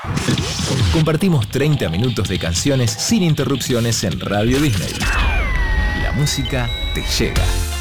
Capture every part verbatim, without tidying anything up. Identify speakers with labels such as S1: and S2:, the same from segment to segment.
S1: Compartimos treinta minutos de canciones sin interrupciones en Radio Disney. La música te llega.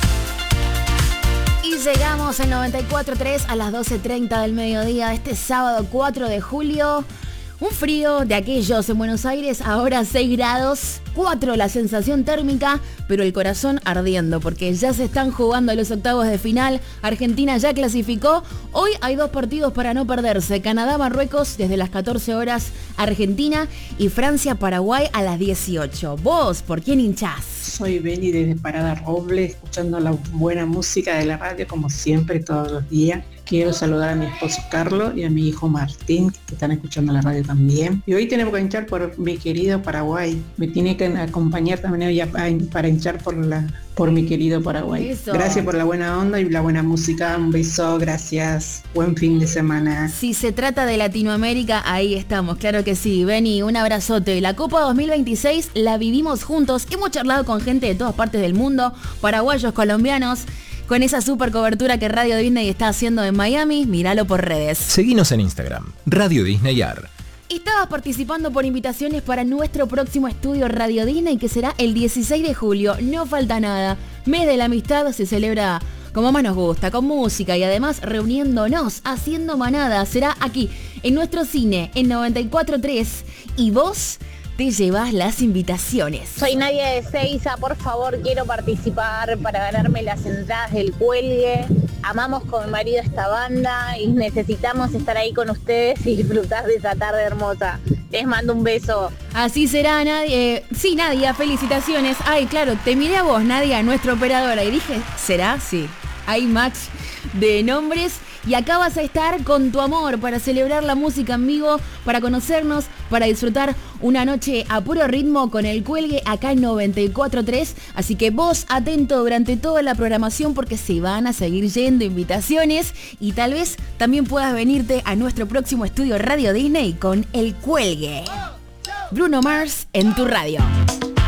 S2: Y llegamos en noventa y cuatro punto tres a las doce treinta del mediodía de este sábado cuatro de julio. Un frío de aquellos en Buenos Aires, ahora seis grados, cuatro la sensación térmica, pero el corazón ardiendo porque ya se están jugando los octavos de final. Argentina ya clasificó. Hoy hay dos partidos para no perderse. Canadá-Marruecos desde las catorce horas, Argentina, y Francia-Paraguay a las dieciocho. ¿Vos por quién hinchás?
S3: Soy Beni desde Parada Roble, escuchando la buena música de la radio como siempre, todos los días. Quiero saludar a mi esposo Carlos y a mi hijo Martín, que están escuchando la radio también. Y hoy tenemos que hinchar por mi querido Paraguay. Me tiene que acompañar también ella para hinchar por la por mi querido Paraguay. Eso. Gracias por la buena onda y la buena música. Un beso, gracias. Buen fin de semana.
S2: Si se trata de Latinoamérica, ahí estamos, claro que sí. Beni, un abrazote. La Copa dos mil veintiséis la vivimos juntos. Hemos charlado con gente de todas partes del mundo, paraguayos, colombianos, con esa super cobertura que Radio Disney está haciendo en Miami. Míralo por redes.
S1: Seguinos en Instagram, Radio Disney A R.
S2: Estabas participando por invitaciones para nuestro próximo estudio Radio Disney, que será el dieciséis de julio. No falta nada. Mes de la amistad se celebra como más nos gusta, con música y además reuniéndonos, haciendo manada. Será aquí, en nuestro cine, en noventa y cuatro punto tres. Y vos te llevas las invitaciones.
S4: Soy Nadia de Seiza, por favor, quiero participar para ganarme las entradas del Cuelgue. Amamos con mi marido esta banda y necesitamos estar ahí con ustedes y disfrutar de esta tarde hermosa. Les mando un beso.
S2: Así será, Nadia. Eh, sí, Nadia, felicitaciones. Ay, claro, te miré a vos, Nadia, nuestra operadora, y dije, ¿será? Sí. Hay match de nombres. Y acá vas a estar con tu amor para celebrar la música en vivo, para conocernos, para disfrutar una noche a puro ritmo con el Cuelgue acá en noventa y cuatro punto tres. Así que vos atento durante toda la programación porque se van a seguir yendo invitaciones y tal vez también puedas venirte a nuestro próximo estudio Radio Disney con el Cuelgue. Bruno Mars en tu radio.